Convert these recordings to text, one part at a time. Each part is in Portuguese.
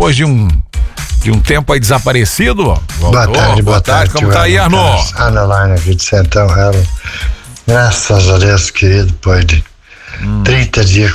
depois de um tempo aí desaparecido. Voltou. Boa tarde. Como tá aí, Arno? Ana aqui de Santão Relo. Graças a Deus, querido, depois de 30 dias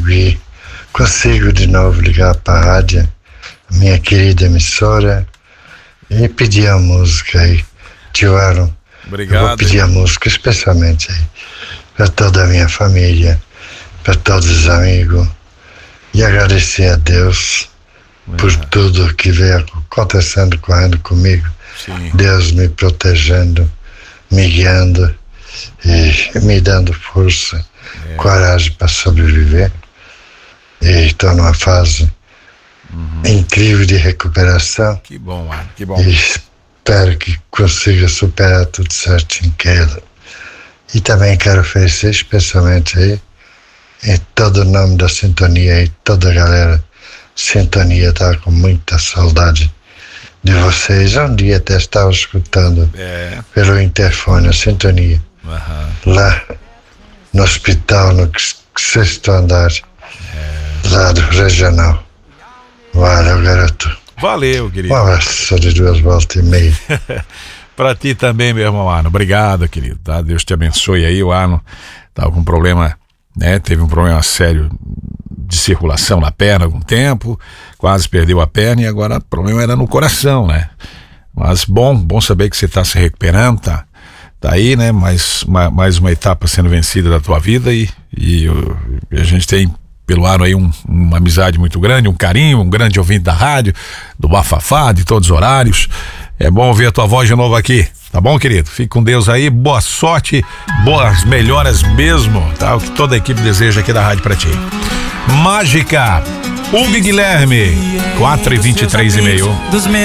consigo de novo ligar para a rádio, minha querida emissora, e pedir a música aí. Tio Aaron, Obrigado. Eu vou pedir a música especialmente aí para toda a minha família, para todos os amigos, e agradecer a Deus por tudo que veio acontecendo, correndo comigo. Sim. Deus me protegendo, me guiando e me dando força, coragem para sobreviver. E estou numa fase incrível de recuperação. Que bom, mano, que bom. E espero que consiga superar tudo certinho, Keila. E também quero oferecer especialmente aí, em todo o nome da sintonia aí, toda a galera sintonia, tá com muita saudade de vocês. Um dia até estava escutando pelo interfone a sintonia lá no hospital, no sexto andar lá do regional. Valeu, garoto. Valeu, querido. Um abraço de 2,5 Pra ti também, meu irmão Arno. Obrigado, querido, tá? Deus te abençoe aí. O Arno tava com um problema, né? Teve um problema sério de circulação na perna há algum tempo, quase perdeu a perna e agora o problema era no coração, né? Mas bom saber que você tá se recuperando, tá aí, né? Mais uma etapa sendo vencida da tua vida e a gente tem pelo Arno aí uma amizade muito grande, um carinho, um grande ouvinte da rádio, do Bafafá, de todos os horários. É bom ouvir a tua voz de novo aqui, tá bom, querido? Fique com Deus aí, boa sorte, boas melhoras mesmo, tá? O que toda a equipe deseja aqui da rádio pra ti. Mágica, Hugo Guilherme, 4h23:30.